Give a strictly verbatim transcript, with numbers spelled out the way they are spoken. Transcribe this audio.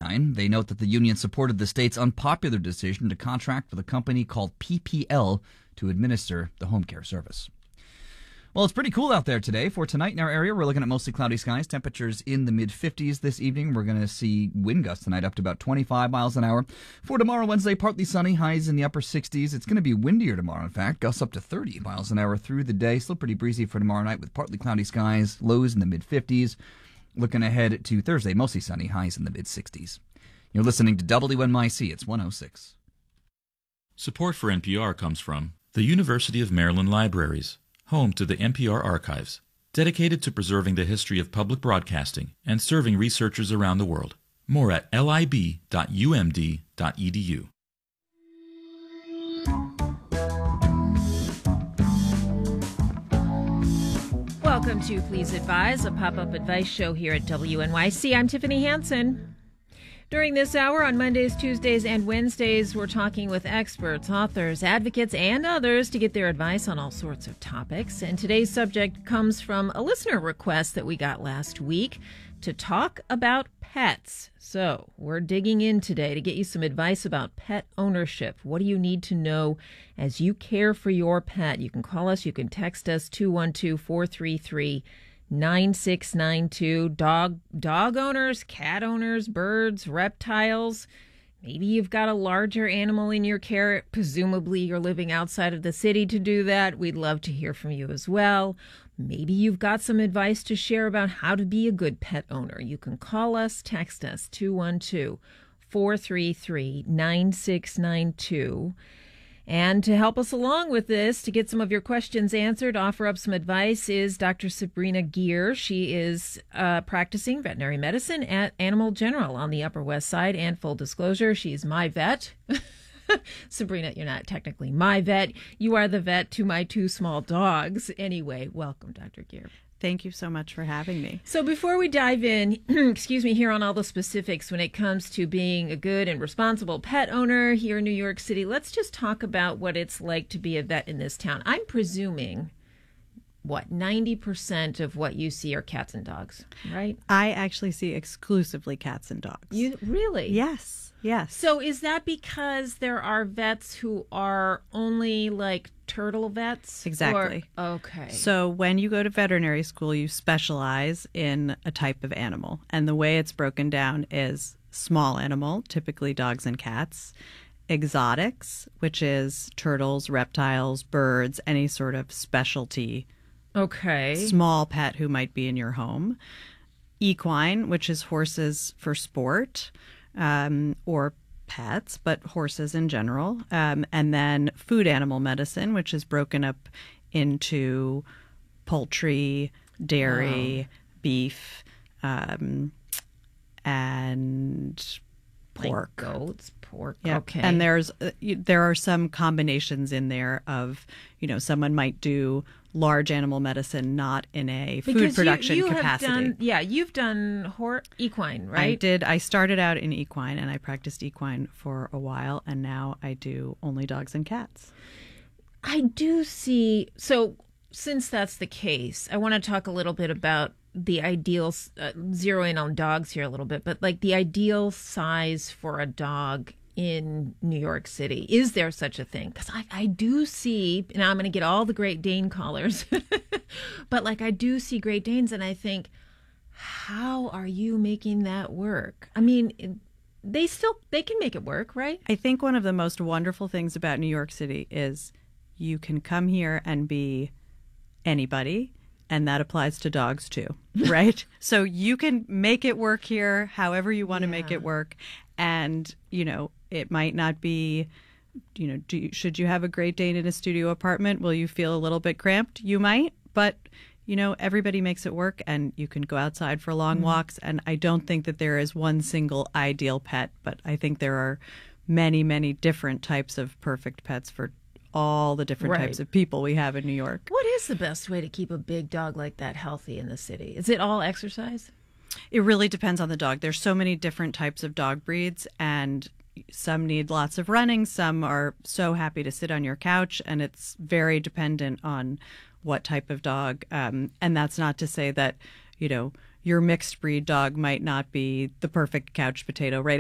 nine. They note that the union supported the state's unpopular decision to contract with a company called P P L to administer the home care service. Well, it's pretty cool out there today. For tonight in our area, we're looking at mostly cloudy skies. Temperatures in the mid-fifties this evening. We're going to see wind gusts tonight up to about twenty-five miles an hour. For tomorrow, Wednesday, partly sunny, highs in the upper sixties. It's going to be windier tomorrow, in fact. Gusts up to thirty miles an hour through the day. Still pretty breezy for tomorrow night with partly cloudy skies, lows in the mid-fifties. Looking ahead to Thursday, mostly sunny, highs in the mid-sixties. You're listening to W N Y C. It's one oh six. Support for N P R comes from the University of Maryland Libraries, home to the N P R Archives, dedicated to preserving the history of public broadcasting and serving researchers around the world. More at lib dot u m d dot e d u. Welcome to Please Advise, a pop-up advice show here at W N Y C. I'm Tiffany Hansen. During this hour on Mondays, Tuesdays, and Wednesdays, we're talking with experts, authors, advocates, and others to get their advice on all sorts of topics. And today's subject comes from a listener request that we got last week to talk about pets. So we're digging in today to get you some advice about pet ownership. What do you need to know as you care for your pet? You can call us, you can text us, two one two, four three three, nine six nine two. Dog, dog owners, cat owners, birds, reptiles. Maybe you've got a larger animal in your care. Presumably you're living outside of the city to do that. We'd love to hear from you as well. Maybe you've got some advice to share about how to be a good pet owner. You can call us, text us, two one two, four three three, nine six nine two. And to help us along with this, to get some of your questions answered, offer up some advice is Doctor Sabrina Geer. She is uh, practicing veterinary medicine at Animal General on the Upper West Side. And full disclosure, she's my vet. Sabrina, you're not technically my vet. You are the vet to my two small dogs. Anyway, welcome, Doctor Geer. Thank you so much for having me. So before we dive in, excuse me, here on all the specifics when it comes to being a good and responsible pet owner here in New York City, let's just talk about what it's like to be a vet in this town. I'm presuming, what, ninety percent of what you see are cats and dogs, right? I actually see exclusively cats and dogs. You really? Yes. Yes. So is that because there are vets who are only like turtle vets? Exactly. Or, okay. So when you go to veterinary school, you specialize in a type of animal. And the way it's broken down is small animal, typically dogs and cats, exotics, which is turtles, reptiles, birds, any sort of specialty. Okay. Small pet who might be in your home. Equine, which is horses for sport. Um, or pets, but horses in general. Um, and then food animal medicine, which is broken up into poultry, dairy, wow. beef, um, and pork. Like goats, pork. Yeah. Okay. And there's uh, you, there are some combinations in there of, you know, someone might do large animal medicine, not in a food because production you, you capacity. Have done, yeah, you've done hor- equine, right? I did. I started out in equine, and I practiced equine for a while, and now I do only dogs and cats. I do see. So since that's the case, I want to talk a little bit about the ideal, uh, zero in on dogs here a little bit, but like the ideal size for a dog in New York City. Is there such a thing? Because I, I do see, and I'm going to get all the Great Dane callers, but like I do see Great Danes and I think, how are you making that work? I mean, they still, they can make it work, right? I think one of the most wonderful things about New York City is you can come here and be anybody. And that applies to dogs too, right? So you can make it work here however you want yeah. to make it work. And, you know, it might not be, you know, do you, should you have a Great Dane in a studio apartment? Will you feel a little bit cramped? You might, but, you know, everybody makes it work and you can go outside for long mm-hmm. walks. And I don't think that there is one single ideal pet, but I think there are many, many different types of perfect pets for all the different right. types of people we have in New York. What is the best way to keep a big dog like that healthy in the city? Is it all exercise? It really depends on the dog. There's so many different types of dog breeds, and some need lots of running. Some are so happy to sit on your couch, and it's very dependent on what type of dog. Um, and that's not to say that, you know, your mixed breed dog might not be the perfect couch potato, right?